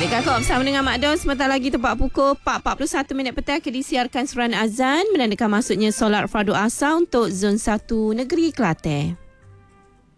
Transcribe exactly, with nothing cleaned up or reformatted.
Balik kakak bersama dengan Mak Don. Sebentar lagi tepat pukul empat empat puluh satu minit petang akan disiarkan surat azan menandakan masuknya solat fardu asar untuk Zon satu Negeri Kelantan.